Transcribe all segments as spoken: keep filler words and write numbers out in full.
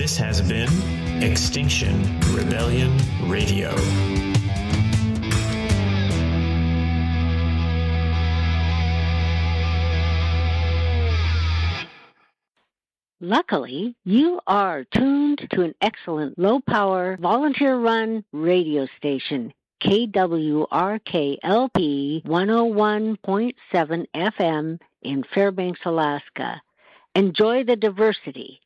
This has been Extinction Rebellion Radio. Luckily, you are tuned to an excellent low-power, volunteer-run radio station, K W R K L P one oh one point seven F M in Fairbanks, Alaska. Enjoy the diversity.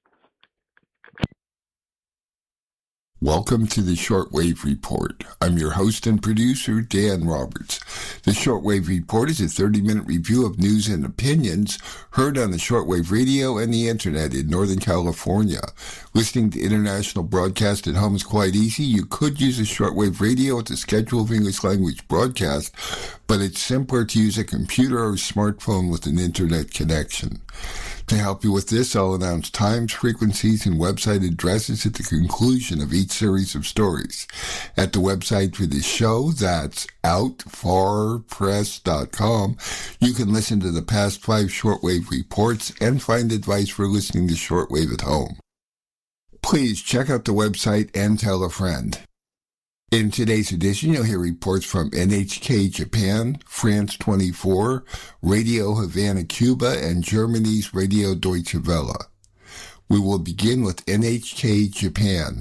Welcome to the Shortwave Report. I'm your host and producer, Dan Roberts. The Shortwave Report is a thirty-minute review of news and opinions heard on the shortwave radio and the internet in Northern California. Listening to international broadcast at home is quite easy. You could use a shortwave radio with a schedule of English language broadcast, but it's simpler to use a computer or smartphone with an internet connection. To help you with this, I'll announce times, frequencies, and website addresses at the conclusion of each series of stories. At the website for this show, that's out far press dot com, you can listen to the past five shortwave reports and find advice for listening to shortwave at home. Please check out the website and tell a friend. In today's edition, you'll hear reports from N H K Japan, France twenty-four, Radio Havana Cuba, and Germany's Radio Deutsche Welle. We will begin with N H K Japan.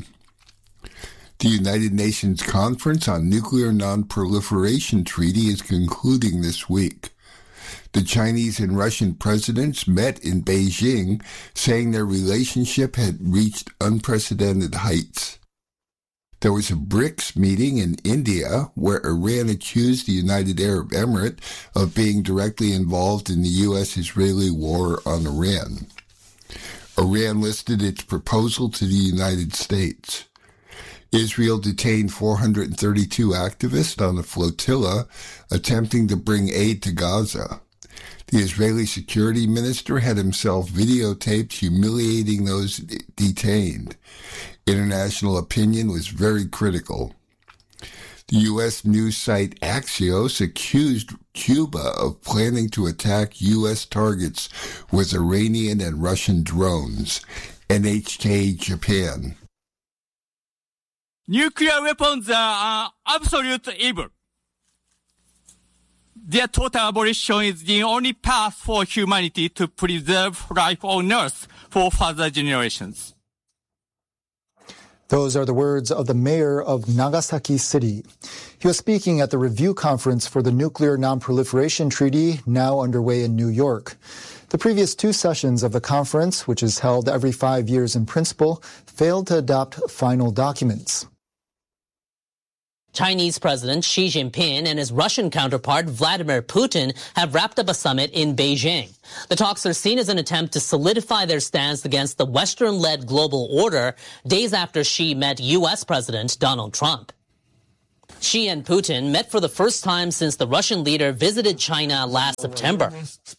The United Nations Conference on Nuclear Non-Proliferation Treaty is concluding this week. The Chinese and Russian presidents met in Beijing, saying their relationship had reached unprecedented heights. There was a BRICS meeting in India where Iran accused the United Arab Emirates of being directly involved in the U S-Israeli war on Iran. Iran listed its proposal to the United States. Israel detained four hundred thirty-two activists on a flotilla attempting to bring aid to Gaza. The Israeli security minister had himself videotaped humiliating those detained. International opinion was very critical. The U S news site Axios accused Cuba of planning to attack U S targets with Iranian and Russian drones. N H K Japan. Nuclear weapons are absolute evil. Their total abolition is the only path for humanity to preserve life on Earth for further generations. Those are the words of the mayor of Nagasaki City. He was speaking at the review conference for the Nuclear Non-Proliferation Treaty, now underway in New York. The previous two sessions of the conference, which is held every five years in principle, failed to adopt final documents. Chinese President Xi Jinping and his Russian counterpart Vladimir Putin have wrapped up a summit in Beijing. The talks are seen as an attempt to solidify their stance against the Western-led global order days after Xi met U S President Donald Trump. Xi and Putin met for the first time since the Russian leader visited China last September.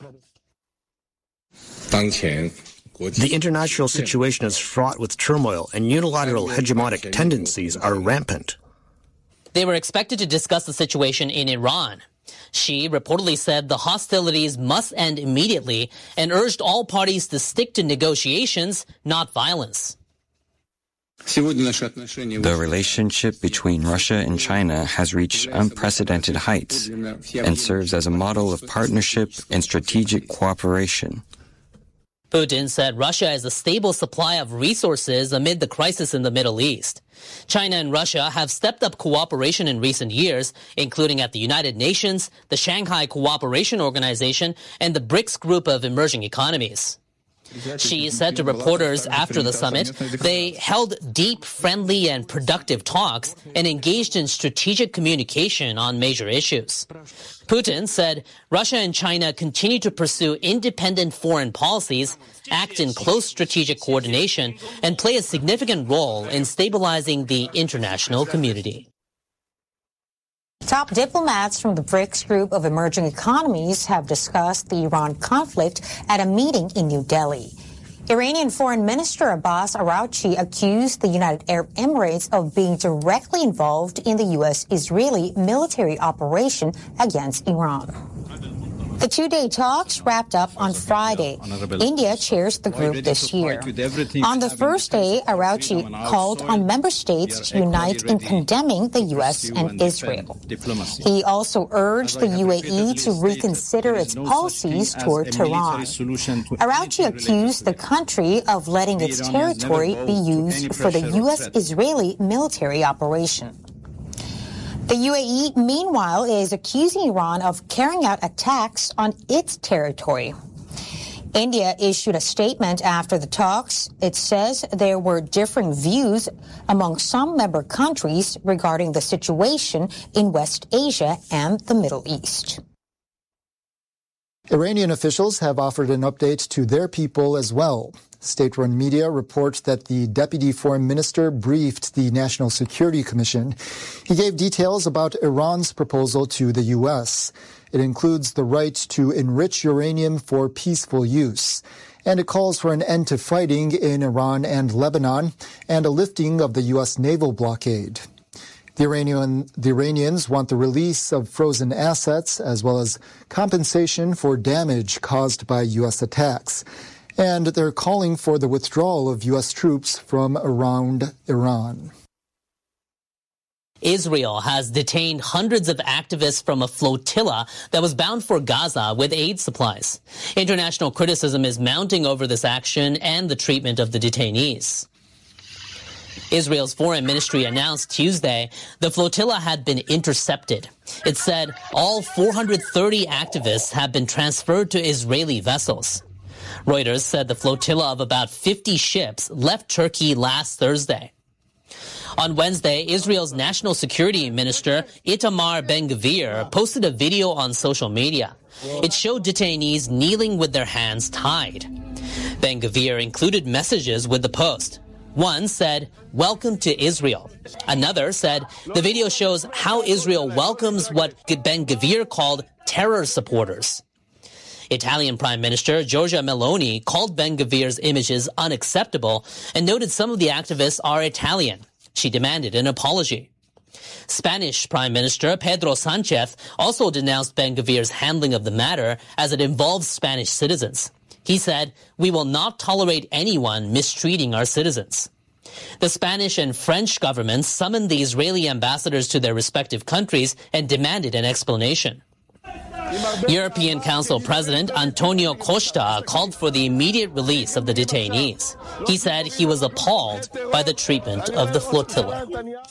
The international situation is fraught with turmoil, and unilateral hegemonic tendencies are rampant. They were expected to discuss the situation in Iran. Xi reportedly said the hostilities must end immediately and urged all parties to stick to negotiations, not violence. The relationship between Russia and China has reached unprecedented heights and serves as a model of partnership and strategic cooperation. Putin said Russia has a stable supply of resources amid the crisis in the Middle East. China and Russia have stepped up cooperation in recent years, including at the United Nations, the Shanghai Cooperation Organization, and the BRICS group of emerging economies. Xi said to reporters after the summit they held deep, friendly, and productive talks and engaged in strategic communication on major issues. Putin said Russia and China continue to pursue independent foreign policies, act in close strategic coordination, and play a significant role in stabilizing the international community. Top diplomats from the BRICS group of emerging economies have discussed the Iran conflict at a meeting in New Delhi. Iranian Foreign Minister Abbas Araghchi accused the United Arab Emirates of being directly involved in the U S-Israeli military operation against Iran. The two-day talks wrapped up on Friday. India chairs the group this year. On the first day, Arauchi called on member states to unite in condemning the U S and Israel. He also urged the U A E to reconsider its policies toward Tehran. Arauchi accused the country of letting its territory be used for the U S-Israeli military operation. The U A E, meanwhile, is accusing Iran of carrying out attacks on its territory. India issued a statement after the talks. It says there were differing views among some member countries regarding the situation in West Asia and the Middle East. Iranian officials have offered an update to their people as well. State-run media reports that the deputy foreign minister briefed the National Security Commission. He gave details about Iran's proposal to the U S. It includes the right to enrich uranium for peaceful use. And it calls for an end to fighting in Iran and Lebanon and a lifting of the U S naval blockade. The Iranian, the Iranians want the release of frozen assets as well as compensation for damage caused by U S attacks. And they're calling for the withdrawal of U S troops from around Iran. Israel has detained hundreds of activists from a flotilla that was bound for Gaza with aid supplies. International criticism is mounting over this action and the treatment of the detainees. Israel's foreign ministry announced Tuesday the flotilla had been intercepted. It said all four hundred thirty activists have been transferred to Israeli vessels. Reuters said the flotilla of about fifty ships left Turkey last Thursday. On Wednesday, Israel's national security minister Itamar Ben-Gvir posted a video on social media. It showed detainees kneeling with their hands tied. Ben-Gvir included messages with the post. One said, "Welcome to Israel." Another said, "The video shows how Israel welcomes what Ben-Gvir called terror supporters." Italian Prime Minister Giorgia Meloni called Ben-Gvir's images unacceptable and noted some of the activists are Italian. She demanded an apology. Spanish Prime Minister Pedro Sanchez also denounced Ben-Gvir's handling of the matter as it involves Spanish citizens. He said, "We will not tolerate anyone mistreating our citizens." The Spanish and French governments summoned the Israeli ambassadors to their respective countries and demanded an explanation. European Council President Antonio Costa called for the immediate release of the detainees. He said he was appalled by the treatment of the flotilla.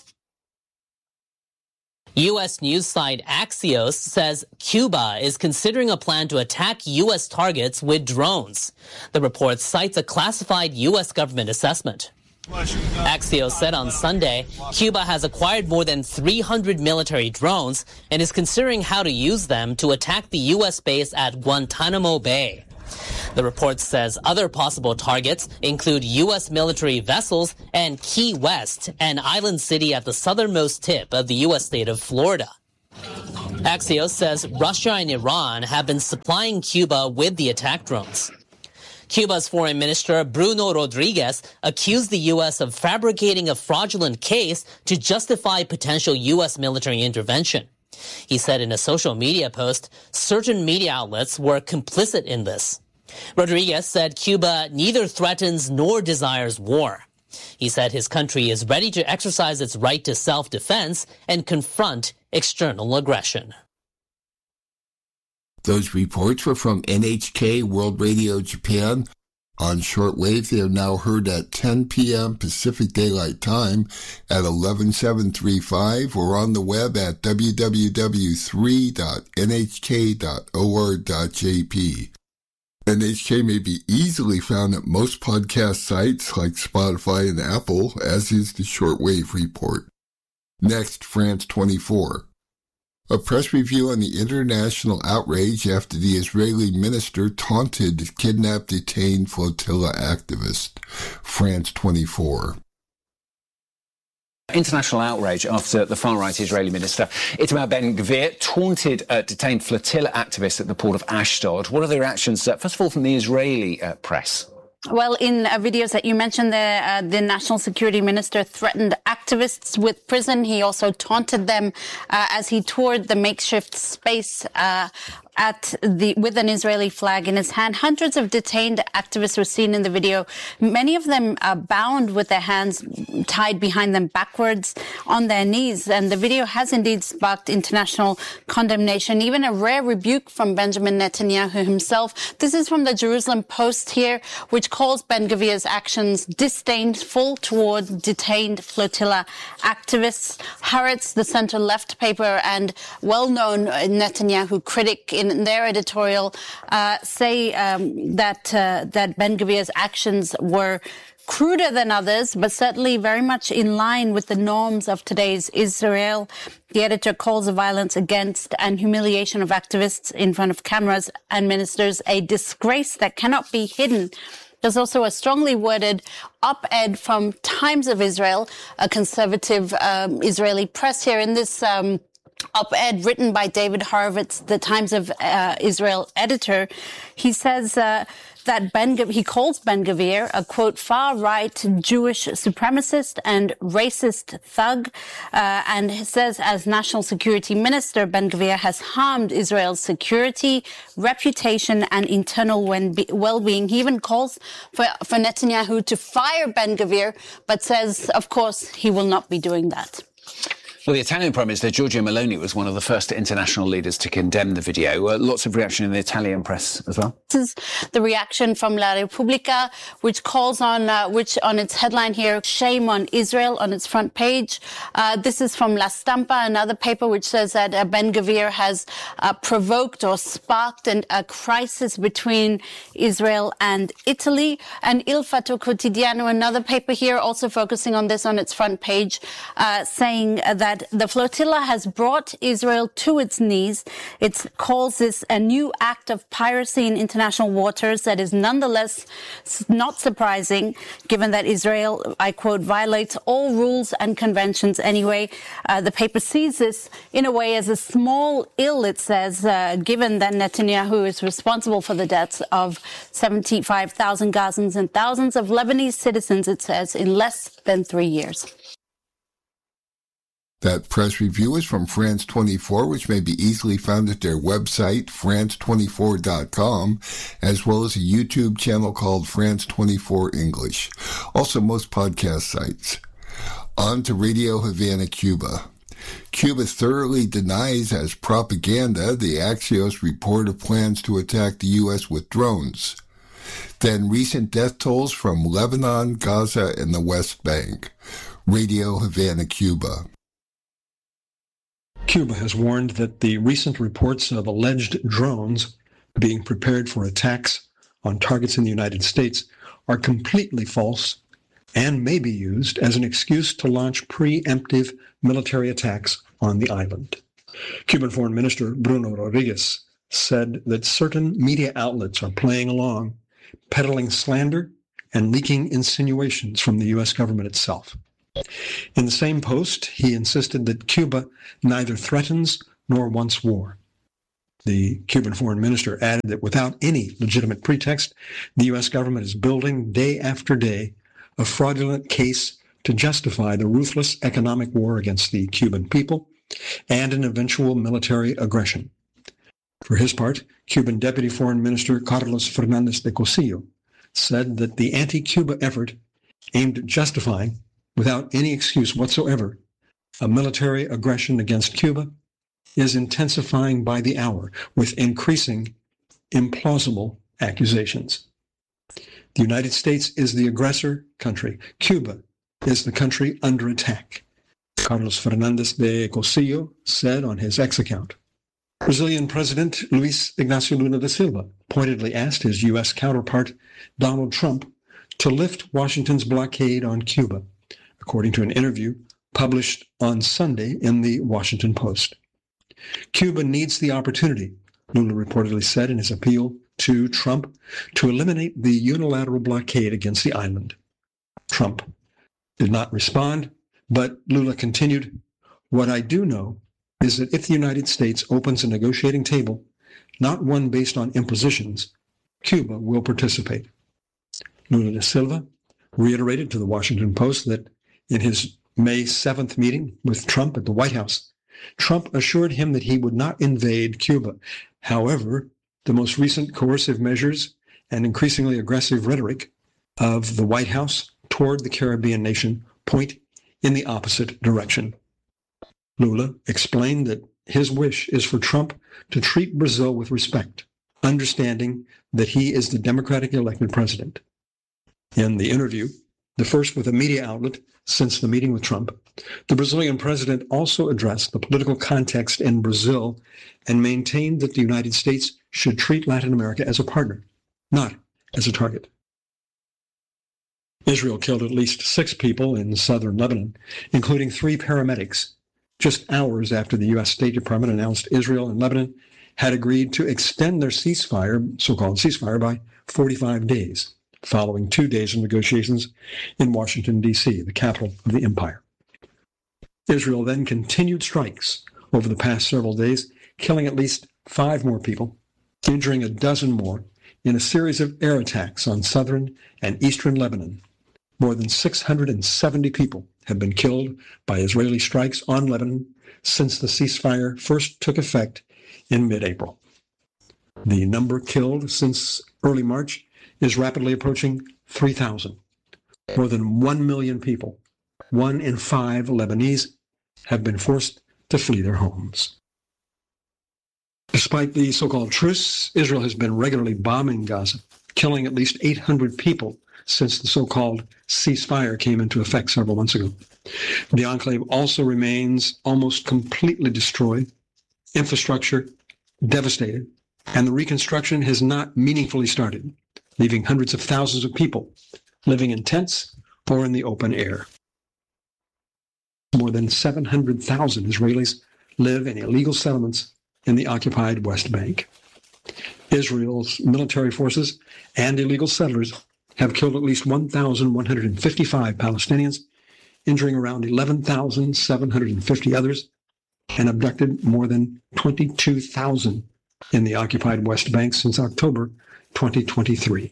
U S news site Axios says Cuba is considering a plan to attack U S targets with drones. The report cites a classified U S government assessment. Axios said on Sunday, Cuba has acquired more than three hundred military drones and is considering how to use them to attack the U S base at Guantanamo Bay. The report says other possible targets include U S military vessels and Key West, an island city at the southernmost tip of the U S state of Florida. Axios says Russia and Iran have been supplying Cuba with the attack drones. Cuba's Foreign Minister Bruno Rodriguez accused the U S of fabricating a fraudulent case to justify potential U S military intervention. He said in a social media post, certain media outlets were complicit in this. Rodriguez said Cuba neither threatens nor desires war. He said his country is ready to exercise its right to self-defense and confront external aggression. Those reports were from N H K World Radio Japan. On shortwave, they are now heard at ten p.m. Pacific Daylight Time at eleven seven thirty-five or on the web at w w w dot three dot n h k dot org dot j p. N H K may be easily found at most podcast sites like Spotify and Apple, as is the Shortwave Report. Next, France twenty-four. A press review on the international outrage after the Israeli minister taunted kidnapped detained flotilla activist. France twenty-four. International outrage after the far-right Israeli minister Itamar Ben-Gvir taunted uh, detained flotilla activists at the port of Ashdod. What are the reactions, uh, first of all, from the Israeli uh, press? Well, in uh, videos that you mentioned there, uh, the National Security Minister threatened activists with prison. He also taunted them uh, as he toured the makeshift space uh, at the with an Israeli flag in his hand. Hundreds of detained activists were seen in the video, many of them uh, bound with their hands tied behind them backwards on their knees. And the video has indeed sparked international condemnation, even a rare rebuke from Benjamin Netanyahu himself. This is from the Jerusalem Post here, which calls Ben-Gvir's actions disdainful toward detained flotilla activists. Haaretz, the center-left paper and well-known Netanyahu critic, in their editorial uh, say um, that uh, that Ben-Gvir's actions were cruder than others, but certainly very much in line with the norms of today's Israel. The editor calls the violence against and humiliation of activists in front of cameras and ministers a disgrace that cannot be hidden. There's also a strongly worded op-ed from Times of Israel, a conservative um, Israeli press here. In this um, op-ed written by David Horowitz, the Times of uh, Israel editor, he says uh, that Ben, he calls Ben-Gvir a, quote, far-right Jewish supremacist and racist thug, uh, and says as National Security Minister, Ben-Gvir has harmed Israel's security, reputation, and internal well-being. He even calls for, for Netanyahu to fire Ben-Gvir, but says, of course, he will not be doing that. Well, the Italian Prime Minister, Giorgia Meloni, was one of the first international leaders to condemn the video. Uh, lots of reaction in the Italian press as well. This is the reaction from La Repubblica, which calls on, uh, which on its headline here, shame on Israel on its front page. Uh, this is from La Stampa, another paper which says that uh, Ben-Gvir has uh, provoked or sparked an, a crisis between Israel and Italy. And Il Fatto Quotidiano, another paper here, also focusing on this on its front page, uh, saying uh, that the flotilla has brought Israel to its knees. It calls this a new act of piracy in international waters that is nonetheless not surprising, given that Israel, I quote, violates all rules and conventions anyway. Uh, the paper sees this in a way as a small ill, it says, uh, given that Netanyahu is responsible for the deaths of seventy-five thousand Gazans and thousands of Lebanese citizens, it says, in less than three years. That press review is from France twenty-four, which may be easily found at their website, France twenty-four dot com, as well as a YouTube channel called France twenty-four English. Also, most podcast sites. On to Radio Havana, Cuba. Cuba thoroughly denies as propaganda the Axios report of plans to attack the U S with drones. Then recent death tolls from Lebanon, Gaza, and the West Bank. Radio Havana, Cuba. Cuba has warned that the recent reports of alleged drones being prepared for attacks on targets in the United States are completely false and may be used as an excuse to launch preemptive military attacks on the island. Cuban Foreign Minister Bruno Rodriguez said that certain media outlets are playing along, peddling slander and leaking insinuations from the U S government itself. In the same post, he insisted that Cuba neither threatens nor wants war. The Cuban foreign minister added that without any legitimate pretext, the U S government is building day after day a fraudulent case to justify the ruthless economic war against the Cuban people and an eventual military aggression. For his part, Cuban Deputy Foreign Minister Carlos Fernandez de Cosillo said that the anti-Cuba effort aimed at justifying, without any excuse whatsoever, a military aggression against Cuba is intensifying by the hour with increasing implausible accusations. The United States is the aggressor country. Cuba is the country under attack, Carlos Fernandez de Cosillo said on his X account. Brazilian President Luiz Inácio Lula da Silva pointedly asked his U S counterpart Donald Trump to lift Washington's blockade on Cuba, according to an interview published on Sunday in the Washington Post. Cuba needs the opportunity, Lula reportedly said in his appeal to Trump, to eliminate the unilateral blockade against the island. Trump did not respond, but Lula continued, "What I do know is that if the United States opens a negotiating table, not one based on impositions, Cuba will participate." Lula da Silva reiterated to the Washington Post that in his May seventh meeting with Trump at the White House, Trump assured him that he would not invade Cuba. However, the most recent coercive measures and increasingly aggressive rhetoric of the White House toward the Caribbean nation point in the opposite direction. Lula explained that his wish is for Trump to treat Brazil with respect, understanding that he is the democratically elected president. In the interview, the first with a media outlet since the meeting with Trump, the Brazilian president also addressed the political context in Brazil and maintained that the United States should treat Latin America as a partner, not as a target. Israel killed at least six people in southern Lebanon, including three paramedics, just hours after the U S State Department announced Israel and Lebanon had agreed to extend their ceasefire, so-called ceasefire, by forty-five days, following two days of negotiations in Washington, D C, the capital of the empire. Israel then continued strikes over the past several days, killing at least five more people, injuring a dozen more in a series of air attacks on southern and eastern Lebanon. More than six hundred seventy people have been killed by Israeli strikes on Lebanon since the ceasefire first took effect in mid-April. The number killed since early March is rapidly approaching three thousand. More than one million people, one in five Lebanese, have been forced to flee their homes. Despite the so-called truce, Israel has been regularly bombing Gaza, killing at least eight hundred people since the so-called ceasefire came into effect several months ago. The enclave also remains almost completely destroyed, infrastructure devastated, and the reconstruction has not meaningfully started, leaving hundreds of thousands of people living in tents or in the open air. More than seven hundred thousand Israelis live in illegal settlements in the occupied West Bank. Israel's military forces and illegal settlers have killed at least one thousand one hundred fifty-five Palestinians, injuring around eleven thousand seven hundred fifty others, and abducted more than twenty-two thousand in the occupied West Bank since October twenty twenty-three.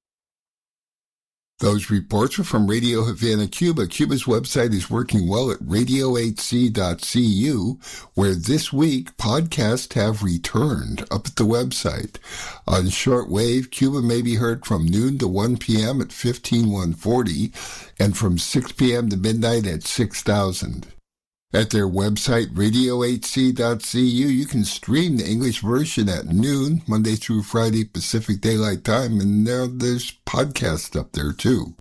Those reports were from Radio Havana, Cuba. Cuba's website is working well at radio h c dot c u, where this week podcasts have returned up at the website. On shortwave, Cuba may be heard from noon to one p.m. at fifteen one forty and from six p.m. to midnight at six thousand. At their website, radio h c dot c u, you can stream the English version at noon, Monday through Friday, Pacific Daylight Time, and there, there's podcasts up there, too.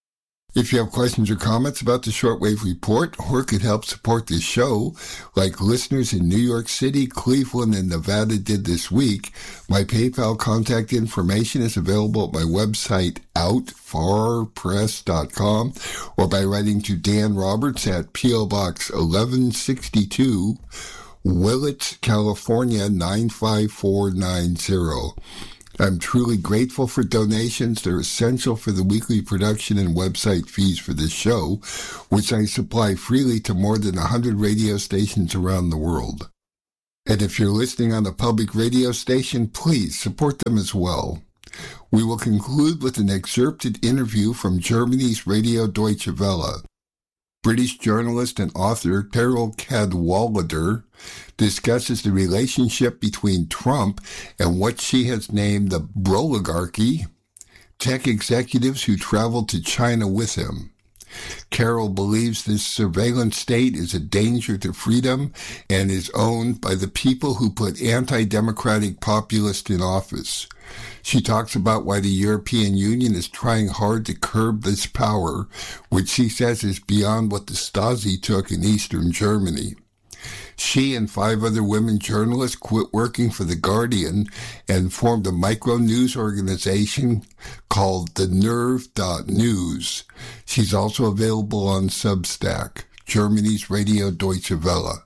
If you have questions or comments about the Shortwave Report or could help support this show, like listeners in New York City, Cleveland, and Nevada did this week, my PayPal contact information is available at my website, out far press dot com, or by writing to Dan Roberts at P O Box eleven sixty-two, Willits, California nine five four nine zero. I'm truly grateful for donations. They're essential for the weekly production and website fees for this show, which I supply freely to more than one hundred radio stations around the world. And if you're listening on a public radio station, please support them as well. We will conclude with an excerpted interview from Germany's Radio Deutsche Welle. British journalist and author Carole Cadwalladr discusses the relationship between Trump and what she has named the Broligarchy, tech executives who traveled to China with him. Carole believes this surveillance state is a danger to freedom and is owned by the people who put anti-democratic populists in office. She talks about why the European Union is trying hard to curb this power, which she says is beyond what the Stasi took in Eastern Germany. She and five other women journalists quit working for The Guardian and formed a micro-news organization called the nerve dot news. She's also available on Substack, Germany's Radio Deutsche Welle.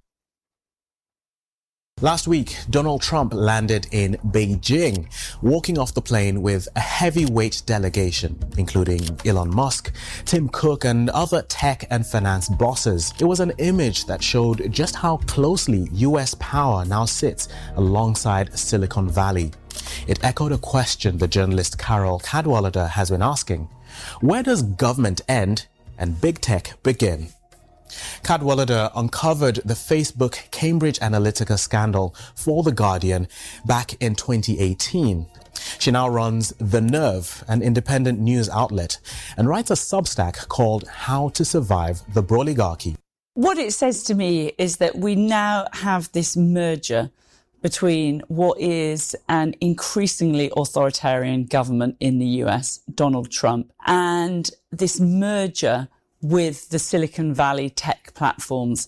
Last week, Donald Trump landed in Beijing, walking off the plane with a heavyweight delegation, including Elon Musk, Tim Cook, and other tech and finance bosses. It was an image that showed just how closely U S power now sits alongside Silicon Valley. It echoed a question the journalist Carol Cadwallader has been asking. Where does government end and big tech begin? Cadwallader uncovered the Facebook Cambridge Analytica scandal for The Guardian back in twenty eighteen. She now runs The Nerve, an independent news outlet, and writes a Substack called How to Survive the Broligarchy. What it says to me is that we now have this merger between what is an increasingly authoritarian government in the U S, Donald Trump, and this merger with the Silicon Valley tech platforms.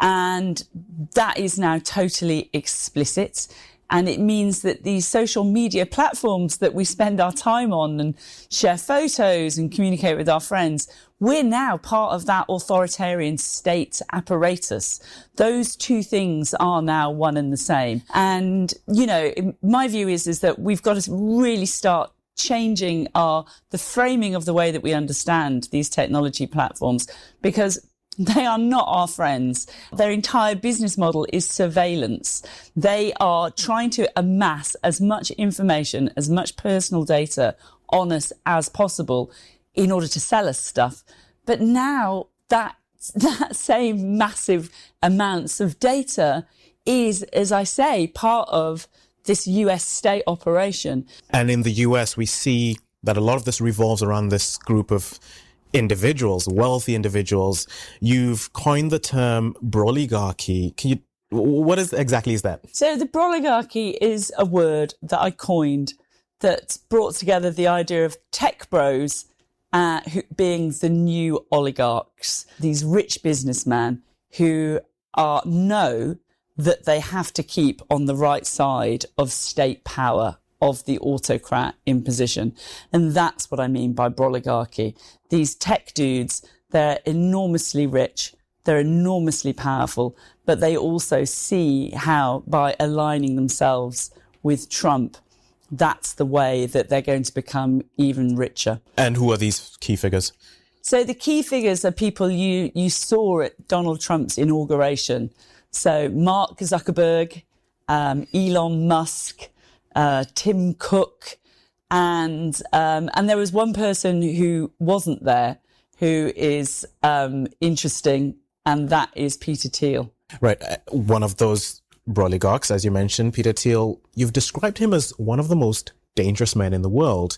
And that is now totally explicit. And it means that these social media platforms that we spend our time on and share photos and communicate with our friends, we're now part of that authoritarian state apparatus. Those two things are now one and the same. And, you know, my view is, is that we've got to really start changing our the framing of the way that we understand these technology platforms, because they are not our friends. Their entire business model is surveillance. They are trying to amass as much information, as much personal data on us as possible in order to sell us stuff. But now that that same massive amounts of data is, as I say, part of this U S state operation. And in the U S, we see that a lot of this revolves around this group of individuals, wealthy individuals. You've coined the term broligarchy. Can you, what is exactly is that? So the broligarchy is a word that I coined that brought together the idea of tech bros uh, who, being the new oligarchs, these rich businessmen who are know that they have to keep on the right side of state power, of the autocrat in position. And that's what I mean by broligarchy. These tech dudes, they're enormously rich, they're enormously powerful, but they also see how by aligning themselves with Trump, that's the way that they're going to become even richer. And who are these key figures? So the key figures are people you, you saw at Donald Trump's inauguration. So Mark Zuckerberg, um, Elon Musk, uh, Tim Cook, and um, and there was one person who wasn't there who is um, interesting, and that is Peter Thiel. Right, uh, one of those broligarchs, as you mentioned, Peter Thiel. You've described him as one of the most dangerous men in the world.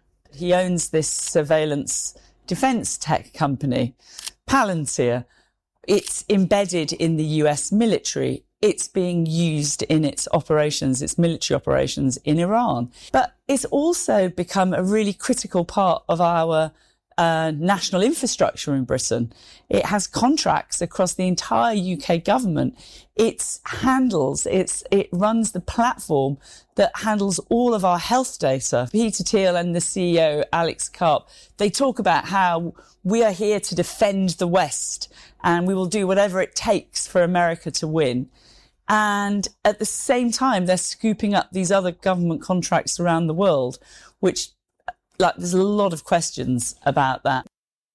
He owns this surveillance defense tech company, Palantir. It's embedded in the U S military. It's being used in its operations, its military operations in Iran. But it's also become a really critical part of our uh, national infrastructure in Britain. It has contracts across the entire U K government. It handles, it's, it runs the platform that handles all of our health data. Peter Thiel and the C E O, Alex Karp, they talk about how we are here to defend the West and we will do whatever it takes for America to win. And at the same time, they're scooping up these other government contracts around the world, which, like, there's a lot of questions about that.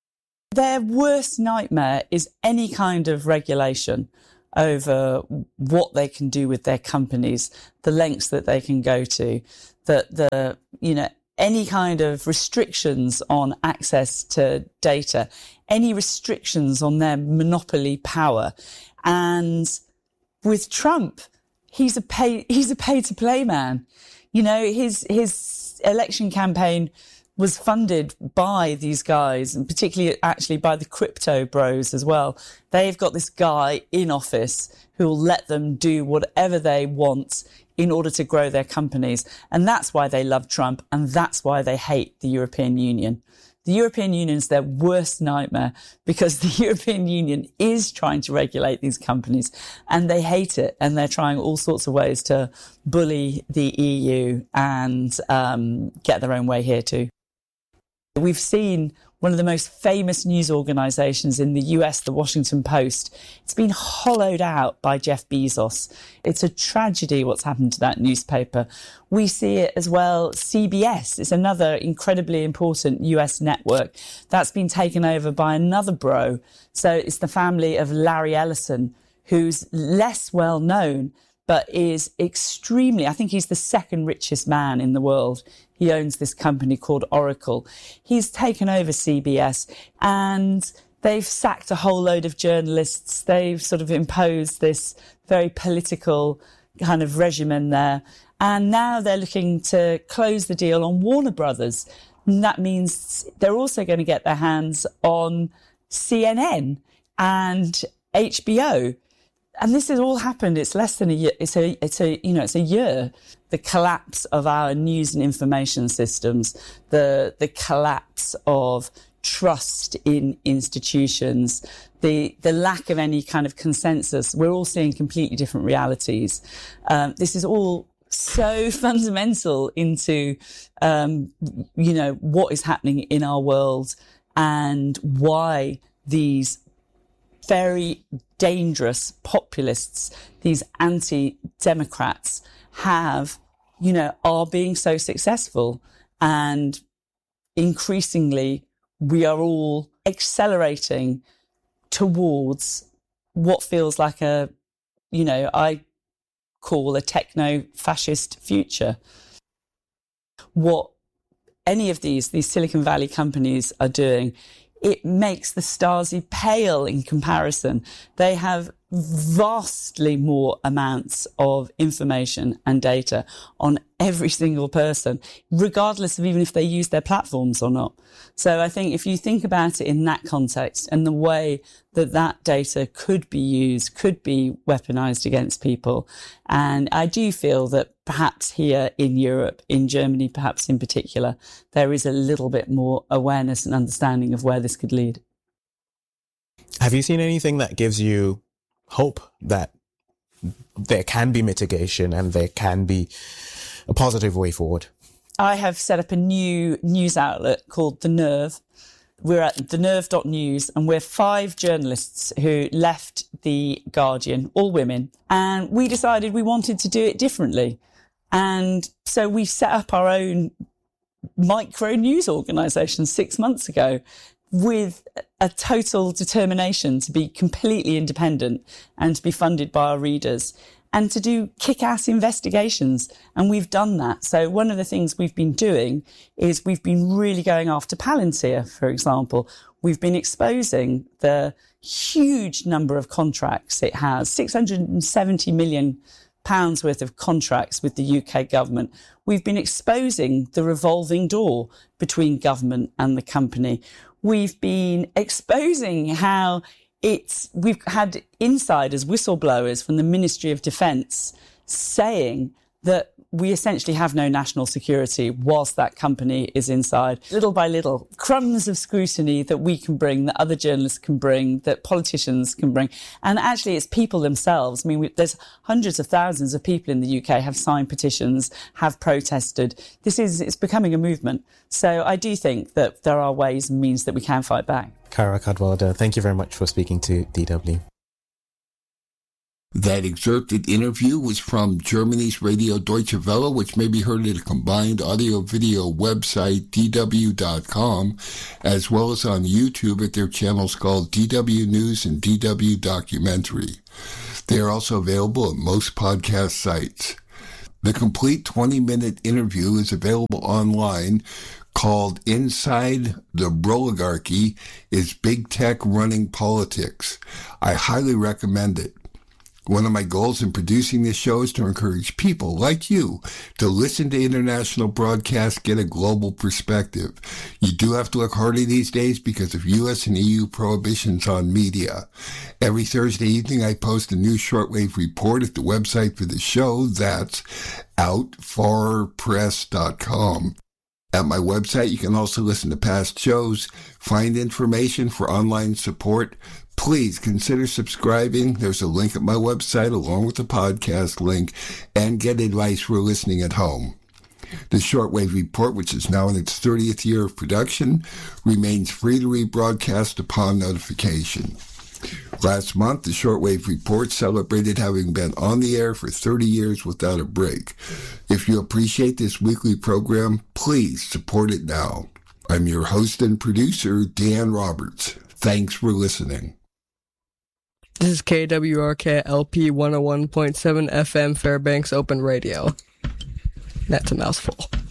Their worst nightmare is any kind of regulation over what they can do with their companies, the lengths that they can go to, that the, you know, any kind of restrictions on access to data, any restrictions on their monopoly power. And with Trump, he's a pay, he's a pay to play man. You know, his, his election campaign was funded by these guys, and particularly actually by the crypto bros as well. They've got this guy in office who will let them do whatever they want in order to grow their companies. And that's why they love Trump, and that's why they hate the European Union. The European Union is their worst nightmare because the European Union is trying to regulate these companies and they hate it, and they're trying all sorts of ways to bully the E U and um, get their own way here too. We've seen one of the most famous news organisations in the U S, the Washington Post. It's been hollowed out by Jeff Bezos. It's a tragedy what's happened to that newspaper. We see it as well. C B S is another incredibly important U S network that's been taken over by another bro. So it's the family of Larry Ellison, who's less well known, but is extremely, I think he's the second richest man in the world. He owns this company called Oracle. He's taken over C B S and they've sacked a whole load of journalists. They've sort of imposed this very political kind of regimen there. And now they're looking to close the deal on Warner Brothers. And that means they're also going to get their hands on C N N and H B O. And this has all happened. It's less than a year. It's a, it's a, you know, it's a year. The collapse of our news and information systems, the, the collapse of trust in institutions, the, the lack of any kind of consensus. We're all seeing completely different realities. Um, this is all so fundamental into, um, you know, what is happening in our world and why these very dangerous populists, these anti-democrats have, you know, are being so successful. And increasingly, we are all accelerating towards what feels like a, you know, I call a techno-fascist future. What any of these, these Silicon Valley companies are doing, it makes the Stasi pale in comparison. They have vastly more amounts of information and data on every single person, regardless of even if they use their platforms or not. So I think if you think about it in that context and the way that that data could be used, could be weaponized against people. And I do feel that perhaps here in Europe, in Germany, perhaps in particular, there is a little bit more awareness and understanding of where this could lead. Have you seen anything that gives you hope that there can be mitigation and there can be a positive way forward? I have set up a new news outlet called The Nerve. We're at the nerve dot news and we're five journalists who left The Guardian, all women, and we decided we wanted to do it differently. And so we set up our own micro news organisation six months ago with a total determination to be completely independent and to be funded by our readers and to do kick-ass investigations. And we've done that. So one of the things we've been doing is we've been really going after Palantir, for example. We've been exposing the huge number of contracts it has, six hundred seventy million pounds worth of contracts with the U K government. We've been exposing the revolving door between government and the company. We've been exposing how it's, we've had insiders, whistleblowers from the Ministry of Defence saying that we essentially have no national security whilst that company is inside. Little by little, crumbs of scrutiny that we can bring, that other journalists can bring, that politicians can bring. And actually, it's people themselves. I mean, we, there's hundreds of thousands of people in the U K have signed petitions, have protested. This is, it's becoming a movement. So I do think that there are ways and means that we can fight back. Kara Cadwallader, thank you very much for speaking to D W. That excerpted interview was from Germany's Radio Deutsche Welle, which may be heard at a combined audio-video website, D W dot com, as well as on YouTube at their channels called D W News and D W Documentary. They are also available at most podcast sites. The complete twenty-minute interview is available online, called Inside the Broligarchy, Is Big Tech Running Politics? I highly recommend it. One of my goals in producing this show is to encourage people like you to listen to international broadcasts, get a global perspective. You do have to look harder these days because of U S and E U prohibitions on media. Every Thursday evening, I post a new shortwave report at the website for the show. That's out far press dot com. At my website, you can also listen to past shows, find information for online support. Please consider subscribing. There's a link at my website along with the podcast link, and get advice for listening at home. The Shortwave Report, which is now in its thirtieth year of production, remains free to rebroadcast upon notification. Last month, the Shortwave Report celebrated having been on the air for thirty years without a break. If you appreciate this weekly program, please support it now. I'm your host and producer, Dan Roberts. Thanks for listening. This is K W R K L P one oh one point seven F M Fairbanks Open Radio. That's a mouthful.